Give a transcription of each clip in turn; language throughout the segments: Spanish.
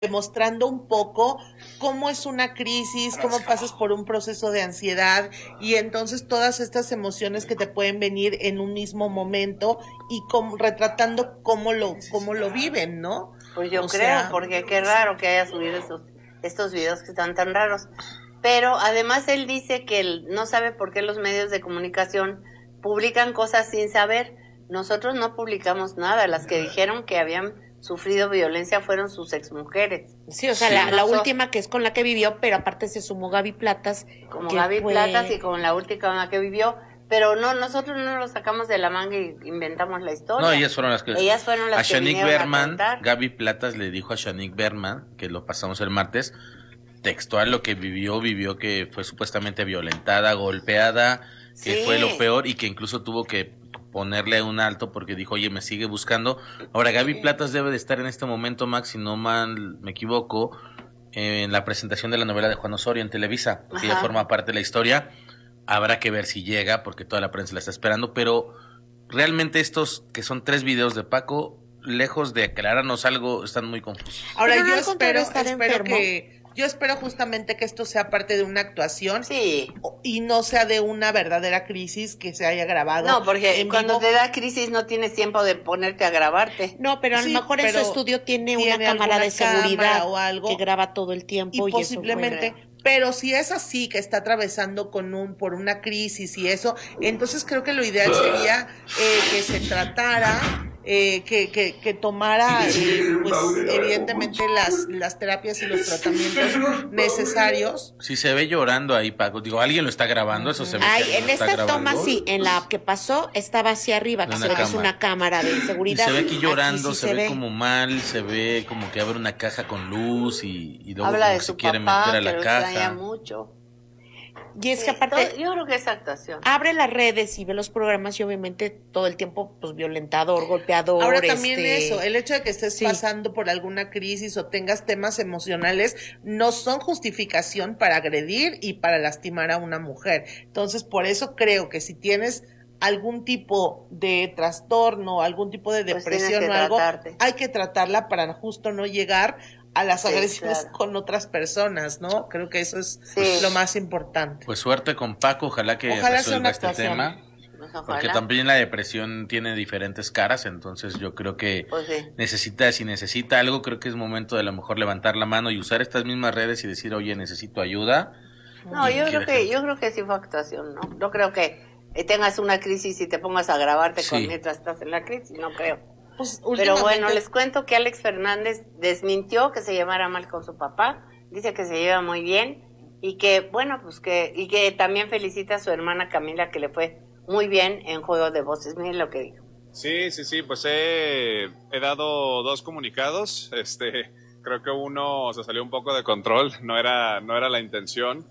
demostrando un poco cómo es una crisis, cómo pasas por un proceso de ansiedad y entonces todas estas emociones que te pueden venir en un mismo momento y retratando cómo lo viven, ¿no? Pues yo creo, porque qué raro que haya subido estos videos que están tan raros. Pero además él dice que él no sabe por qué los medios de comunicación publican cosas sin saber. Nosotros no publicamos nada. Las que dijeron que habían sufrido violencia fueron sus exmujeres. Sí, o sea, la última que es con la que vivió, pero aparte se sumó Gaby Platas. Como Gaby Platas y con la última con la que vivió. Pero no, nosotros no lo sacamos de la manga y inventamos la historia. No, ellas fueron las que a Shanique Berman, Gaby Platas le dijo a Shanique Berman, que lo pasamos el martes, textual lo que vivió que fue supuestamente violentada, golpeada, que fue lo peor y que incluso tuvo que ponerle un alto porque dijo, oye, me sigue buscando. Ahora, Gaby Platas debe de estar en este momento, Max, si no mal me equivoco, en la presentación de la novela de Juan Osorio en Televisa, porque ella forma parte de la historia. Habrá que ver si llega, porque toda la prensa la está esperando, pero realmente estos, que son 3 videos de Paco, lejos de aclararnos algo, están muy confusos. Ahora, yo espero justamente que esto sea parte de una actuación y no sea de una verdadera crisis que se haya grabado. No, porque cuando te da crisis no tienes tiempo de ponerte a grabarte. No, pero a lo mejor en su estudio tiene una cámara de seguridad o algo que graba todo el tiempo y posiblemente eso pero si es así, que está atravesando por una crisis y eso, entonces creo que lo ideal sería que se tratara, que tomara, pues evidentemente las terapias y los tratamientos necesarios. Si se ve llorando ahí, Paco, digo, alguien lo está grabando, eso se ve. En esta toma sí, en la que pasó estaba hacia arriba, que se ve que es una cámara de seguridad. Y se ve aquí llorando, se ve como mal, se ve como que abre una caja con luz y luego habla como de que su se quiere papá, meter a la caja. Mucho. Y es que aparte, yo creo que es actuación. Abre las redes y ve los programas y obviamente todo el tiempo, pues violentador, golpeador. Ahora también eso, el hecho de que estés pasando por alguna crisis o tengas temas emocionales, no son justificación para agredir y para lastimar a una mujer. Entonces, por eso creo que si tienes algún tipo de trastorno, algún tipo de depresión o algo, hay que tratarla para justo no llegar a las agresiones con otras personas, ¿no? Creo que eso es lo más importante. Pues suerte con Paco, ojalá que resuelva este tema, porque también la depresión tiene diferentes caras, entonces yo creo que si necesita algo, creo que es momento de a lo mejor levantar la mano y usar estas mismas redes y decir, oye, necesito ayuda. No, yo creo que sí fue actuación, ¿no? No creo que tengas una crisis y te pongas a grabarte mientras estás en la crisis, no creo. Pero bueno, les cuento que Alex Fernández desmintió que se llevara mal con su papá, dice que se lleva muy bien y que, bueno, pues y que también felicita a su hermana Camila, que le fue muy bien en Juego de Voces. Miren lo que dijo. Sí, pues he dado 2 comunicados, creo que uno se salió un poco de control, no era la intención,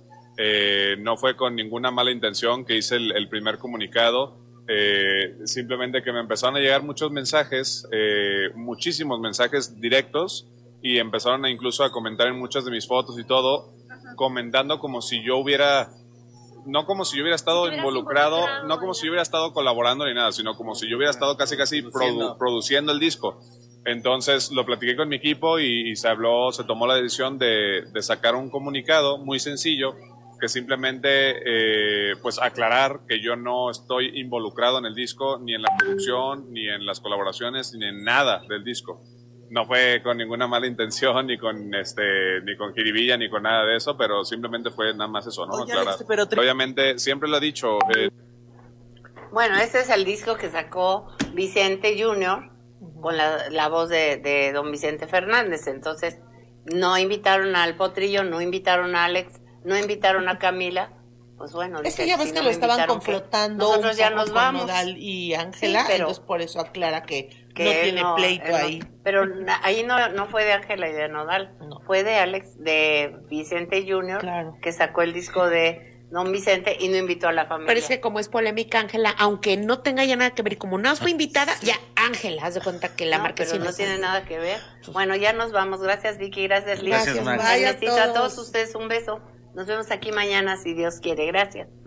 no fue con ninguna mala intención que hice el primer comunicado. Simplemente que me empezaron a llegar muchos mensajes, muchísimos mensajes directos y empezaron incluso a comentar en muchas de mis fotos y todo, comentando como si yo hubiera, no como si yo hubiera estado involucrado, no como si yo hubiera estado colaborando ni nada, sino como si yo hubiera estado casi produciendo el disco. Entonces lo platiqué con mi equipo y se tomó la decisión de sacar un comunicado muy sencillo, que simplemente pues aclarar que yo no estoy involucrado en el disco, ni en la producción, ni en las colaboraciones, ni en nada del disco. No fue con ninguna mala intención, ni con jiribilla, ni con nada de eso, pero simplemente fue nada más eso, ¿no? Oye, Alex, obviamente, siempre lo he dicho. Bueno, este es el disco que sacó Vicente Junior, con la voz de don Vicente Fernández. Entonces, no invitaron al Potrillo, no invitaron a Alex, no invitaron a Camila, pues bueno. Es que ya ves que lo estaban confrontando nosotros ya nos vamos. Nodal y Ángela, entonces por eso aclara que no tiene pleito ahí. Pero ahí no fue de Ángela y de Nodal, fue de Alex, de Vicente Junior, que sacó el disco de don Vicente y no invitó a la familia. Pero es que como es polémica Ángela, aunque no tenga ya nada que ver, como no fue invitada, ya Ángela, haz de cuenta que la marquesina. Pero no tiene nada que ver. Bueno, ya nos vamos. Gracias, Vicky. Gracias, Liz. Gracias, Max. A todos ustedes un beso. Nos vemos aquí mañana, si Dios quiere. Gracias.